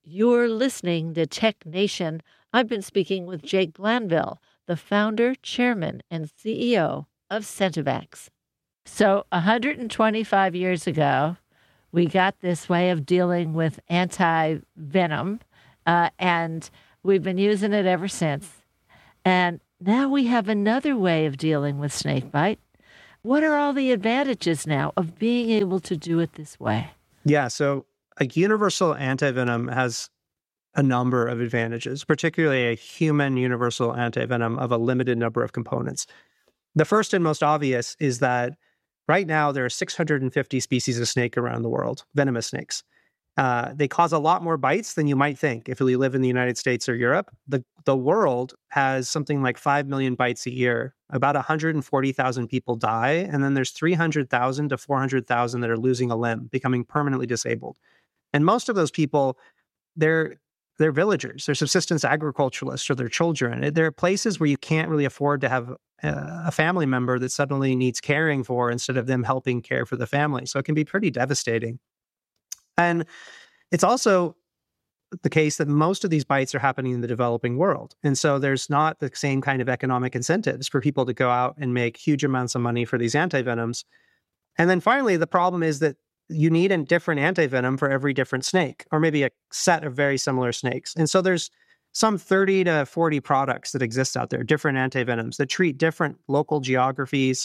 You're listening to Tech Nation. I've been speaking with Jake Glanville, the founder, chairman, and CEO of Sentivax. So 125 years ago, we got this way of dealing with anti-venom, and we've been using it ever since. And now we have another way of dealing with snakebite. What are all the advantages now of being able to do it this way? Yeah, so a universal antivenom has a number of advantages, particularly a human universal antivenom of a limited number of components. The first and most obvious is that right now there are 650 species of snake around the world, venomous snakes. They cause a lot more bites than you might think if you live in the United States or Europe. The world has something like 5 million bites a year. About 140,000 people die, and then there's 300,000 to 400,000 that are losing a limb, becoming permanently disabled. And most of those people, they're villagers, they're subsistence agriculturalists, or they're children. There are places where you can't really afford to have a family member that suddenly needs caring for instead of them helping care for the family. So it can be pretty devastating. And it's also the case that most of these bites are happening in the developing world. And so there's not the same kind of economic incentives for people to go out and make huge amounts of money for these antivenoms. And then finally, the problem is that you need a different antivenom for every different snake, or maybe a set of very similar snakes. And so there's some 30 to 40 products that exist out there, different antivenoms that treat different local geographies.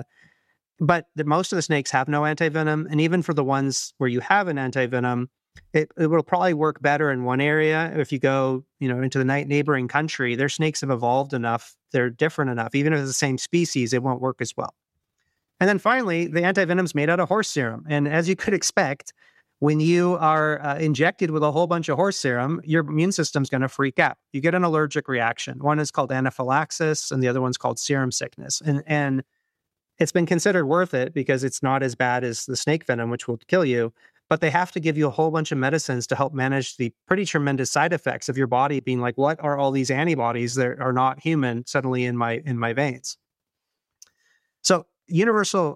But most of the snakes have no antivenom. And even for the ones where you have an antivenom, it will probably work better in one area. If you go, into the neighboring country, their snakes have evolved enough, they're different enough. Even if it's the same species, it won't work as well. And then finally, the antivenom's made out of horse serum. And as you could expect, when you are injected with a whole bunch of horse serum, your immune system's going to freak out. You get an allergic reaction. One is called anaphylaxis, and the other one's called serum sickness. And it's been considered worth it because it's not as bad as the snake venom, which will kill you. But they have to give you a whole bunch of medicines to help manage the pretty tremendous side effects of your body being like, what are all these antibodies that are not human suddenly in my veins? So universal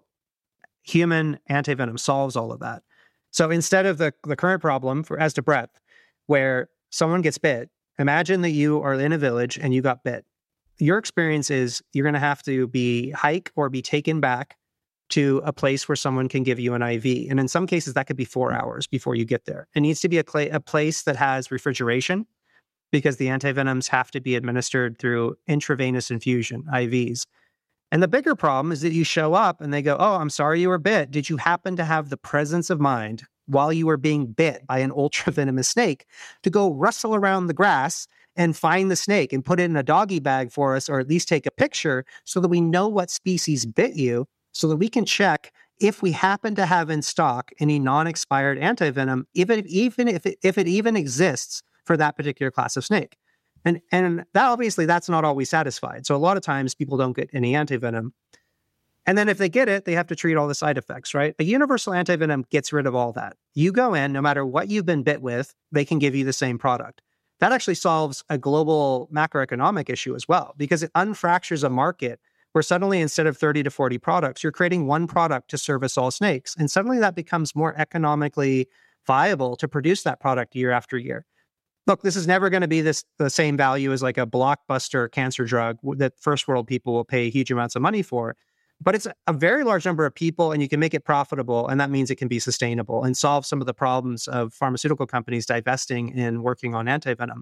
human antivenom solves all of that. So instead of the current problem as to breadth, where someone gets bit, imagine that you are in a village and you got bit. Your experience is you're going to have to hike or be taken back to a place where someone can give you an IV. And in some cases, that could be 4 hours before you get there. It needs to be a place that has refrigeration because the antivenoms have to be administered through intravenous infusion, IVs. And the bigger problem is that you show up and they go, oh, I'm sorry you were bit. Did you happen to have the presence of mind while you were being bit by an ultra-venomous snake to go rustle around the grass and find the snake and put it in a doggy bag for us, or at least take a picture so that we know what species bit you, so that we can check if we happen to have in stock any non-expired antivenom, even if it even exists for that particular class of snake. And that obviously that's not always satisfied. So a lot of times people don't get any antivenom. And then if they get it, they have to treat all the side effects, right? A universal antivenom gets rid of all that. You go in, no matter what you've been bit with, they can give you the same product. That actually solves a global macroeconomic issue as well, because it unfractures a market where suddenly instead of 30 to 40 products, you're creating one product to service all snakes. And suddenly that becomes more economically viable to produce that product year after year. Look, this is never going to be the same value as like a blockbuster cancer drug that first world people will pay huge amounts of money for. But it's a very large number of people, and you can make it profitable, and that means it can be sustainable and solve some of the problems of pharmaceutical companies divesting in working on antivenom.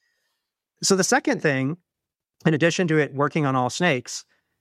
So the second thing, in addition to it working on all snakes,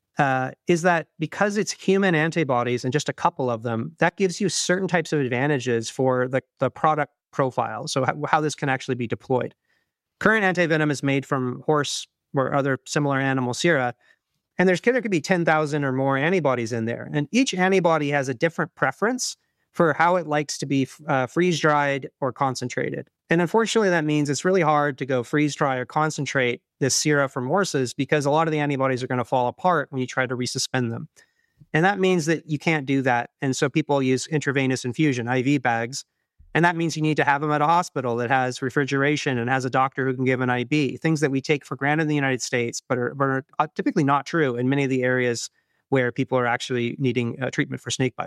is that because it's human antibodies and just a couple of them, that gives you certain types of advantages for the product profile, so how this can actually be deployed. Current antivenom is made from horse or other similar animal sera, and there could be 10,000 or more antibodies in there. And each antibody has a different preference for how it likes to be freeze-dried or concentrated. And unfortunately, that means it's really hard to go freeze-dry or concentrate this sera from horses because a lot of the antibodies are going to fall apart when you try to resuspend them. And that means that you can't do that. And so people use intravenous infusion, IV bags. And that means you need to have them at a hospital that has refrigeration and has a doctor who can give an IV, things that we take for granted in the United States, but are typically not true in many of the areas where people are actually needing treatment for snakebite.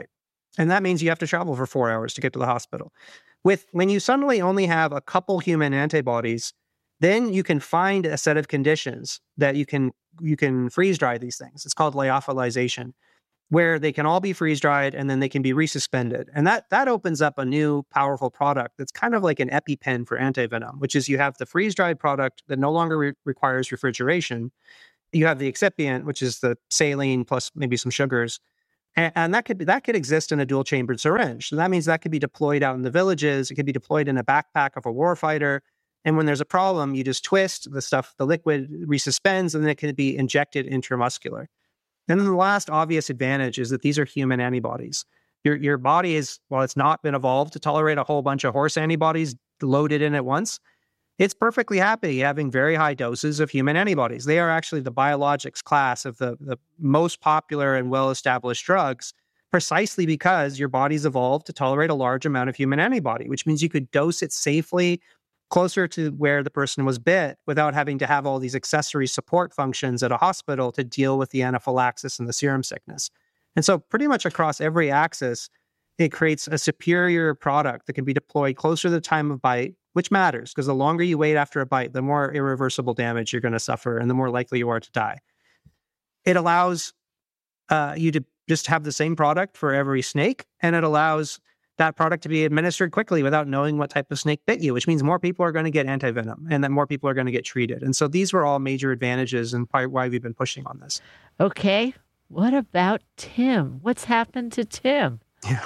And that means you have to travel for 4 hours to get to the hospital. When you suddenly only have a couple human antibodies, then you can find a set of conditions that you can freeze dry these things. It's called lyophilization, where they can all be freeze dried and then they can be resuspended. And that opens up a new powerful product that's kind of like an EpiPen for antivenom, which is you have the freeze dried product that no longer requires refrigeration. You have the excipient, which is the saline plus maybe some sugars. And that could exist in a dual chambered syringe. So that means that could be deployed out in the villages. It could be deployed in a backpack of a warfighter. And when there's a problem, you just twist the liquid resuspends, and then it can be injected intramuscular. And then the last obvious advantage is that these are human antibodies. Your body is, while it's not been evolved to tolerate a whole bunch of horse antibodies loaded in at once, it's perfectly happy having very high doses of human antibodies. They are actually the biologics class of the most popular and well-established drugs, precisely because your body's evolved to tolerate a large amount of human antibody, which means you could dose it safely closer to where the person was bit without having to have all these accessory support functions at a hospital to deal with the anaphylaxis and the serum sickness. And so pretty much across every axis, it creates a superior product that can be deployed closer to the time of bite, which matters because the longer you wait after a bite, the more irreversible damage you're going to suffer and the more likely you are to die. It allows you to just have the same product for every snake, and it allows that product to be administered quickly without knowing what type of snake bit you, which means more people are going to get antivenom and that more people are going to get treated. And so these were all major advantages and why we've been pushing on this. Okay. What about Tim? What's happened to Tim? Yeah.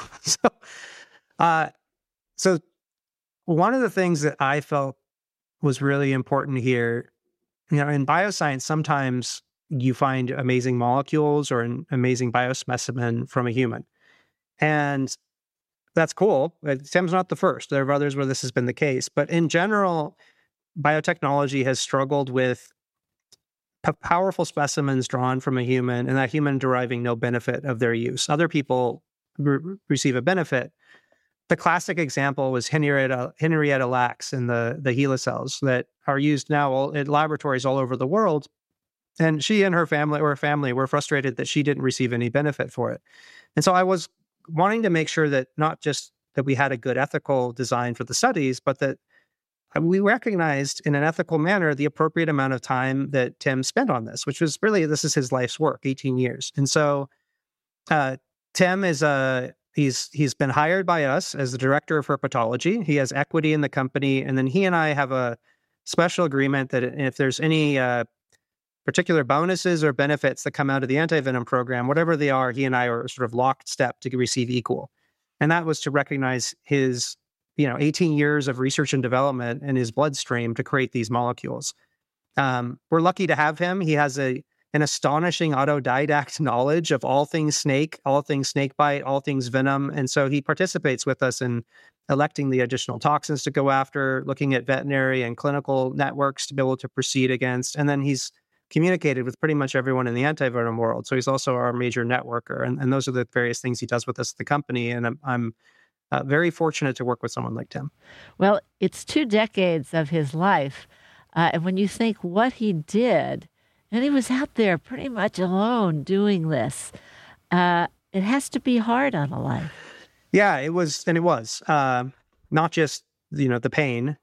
So one of the things that I felt was really important here, in bioscience, sometimes you find amazing molecules or an amazing biospecimen from a human. And that's cool. Tim's not the first. There are others where this has been the case. But in general, biotechnology has struggled with powerful specimens drawn from a human and that human deriving no benefit of their use. Other people receive a benefit. The classic example was Henrietta Lacks and the HeLa cells that are used now in laboratories all over the world. And she and her family were frustrated that she didn't receive any benefit for it. And so I was wanting to make sure that not just that we had a good ethical design for the studies, but that we recognized in an ethical manner the appropriate amount of time that Tim spent on this, which was really, this is his life's work, 18 years. And so Tim is he's been hired by us as the director of herpetology. He has equity in the company. And then he and I have a special agreement that if there's any particular bonuses or benefits that come out of the antivenom program, whatever they are, he and I are sort of locked step to receive equal. And that was to recognize his, 18 years of research and development in his bloodstream to create these molecules. We're lucky to have him. He has an astonishing autodidact knowledge of all things snake bite, all things venom. And so he participates with us in electing the additional toxins to go after, looking at veterinary and clinical networks to be able to proceed against. And then he's communicated with pretty much everyone in the antivenom world. So he's also our major networker. And those are the various things he does with us at the company. And I'm very fortunate to work with someone like Tim. Well, it's 2 decades of his life. And when you think what he did, and he was out there pretty much alone doing this, it has to be hard on a life. Yeah, it was. And it was not just, the pain.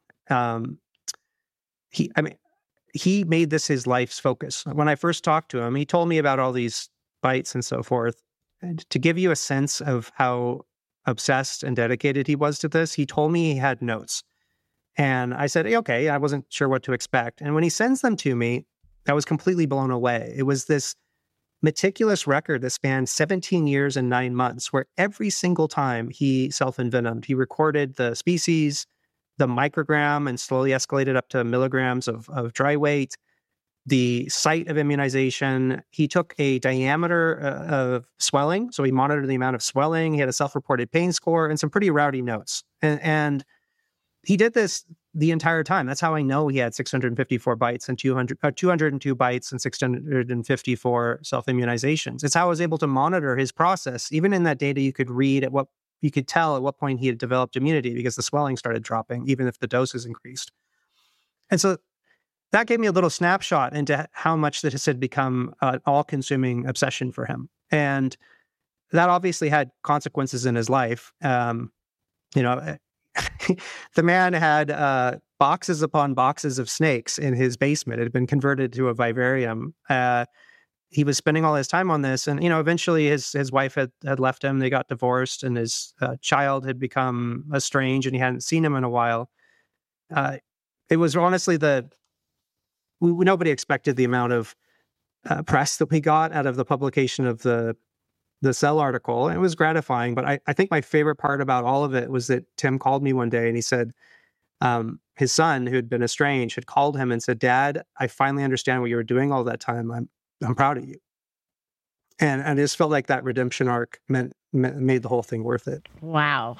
He made this his life's focus. When I first talked to him, he told me about all these bites and so forth. And to give you a sense of how obsessed and dedicated he was to this, he told me he had notes. And I said, okay, I wasn't sure what to expect. And when he sends them to me, I was completely blown away. It was this meticulous record that spanned 17 years and 9 months, where every single time he self-envenomed, he recorded the species, the microgram, and slowly escalated up to milligrams of dry weight, the site of immunization. He took a diameter of swelling, so he monitored the amount of swelling. He had a self-reported pain score and some pretty rowdy notes. And he did this the entire time. That's how I know he had 654 bites and 202 bites and 654 self-immunizations. It's how I was able to monitor his process. Even in that data, you could tell at what point he had developed immunity because the swelling started dropping, even if the doses increased. And so that gave me a little snapshot into how much this had become an all-consuming obsession for him. And that obviously had consequences in his life. You know, the man had boxes upon boxes of snakes in his basement. It had been converted to a vivarium. He was spending all his time on this, and eventually his wife had left him. They got divorced, and his child had become estranged, and he hadn't seen him in a while. It was honestly nobody expected the amount of press that we got out of the publication of the Cell article. It was gratifying, but I think my favorite part about all of it was that Tim called me one day and he said his son, who had been estranged, had called him and said, "Dad, I finally understand what you were doing all that time. I'm proud of you." And I just felt like that redemption arc made the whole thing worth it. Wow.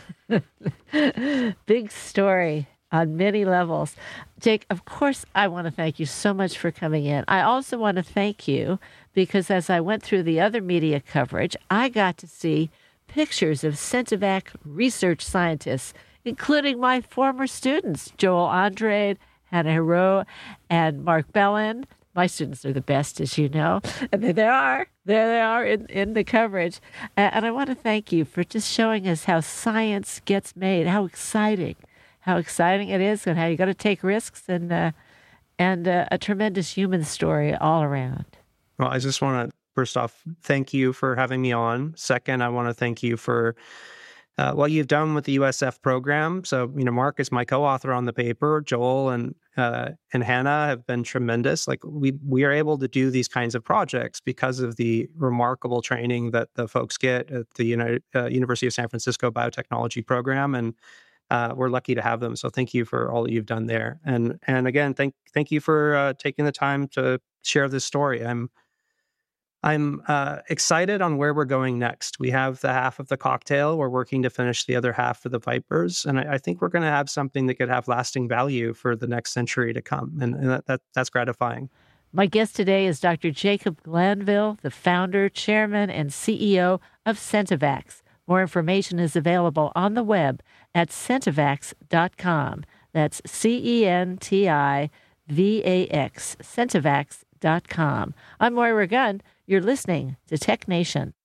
Big story on many levels. Jake, of course, I want to thank you so much for coming in. I also want to thank you because as I went through the other media coverage, I got to see pictures of Scientivac research scientists, including my former students, Joel Andrade, Hannah Hero, and Mark Bellin. My students are the best, as you know. And there they are in the coverage. And I want to thank you for just showing us how science gets made, how exciting it is, and how you got to take risks, and a tremendous human story all around. Well, I just want to, first off, thank you for having me on. Second, I want to thank you for what you've done with the USF program. So, Mark is my co-author on the paper. Joel and Hannah have been tremendous. Like we are able to do these kinds of projects because of the remarkable training that the folks get at the University of San Francisco Biotechnology program, and we're lucky to have them. So, thank you for all that you've done there. And again, thank you for taking the time to share this story. I'm excited on where we're going next. We have the half of the cocktail. We're working to finish the other half for the Vipers. And I think we're going to have something that could have lasting value for the next century to come. And that's gratifying. My guest today is Dr. Jacob Glanville, the founder, chairman, and CEO of Scientivacs. More information is available on the web at Scientivacs.com. That's CENTIVAX, Scientivacs.com. I'm Moira Gunn. You're listening to Tech Nation.